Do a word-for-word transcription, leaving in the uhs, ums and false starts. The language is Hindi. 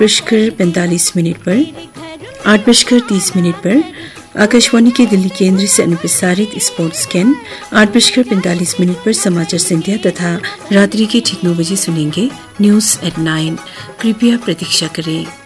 बजकर पैंतालीस मिनट पर, आठ बजकर तीस मिनट पर आकाशवाणी के दिल्ली केंद्र से अनुप्रसारित स्पोर्ट्स स्कैन, आठ बजकर पैंतालीस मिनट पर समाचार संध्या तथा रात्रि के ठीक नौ बजे सुनेंगे न्यूज एट नाइन। कृपया प्रतीक्षा करें।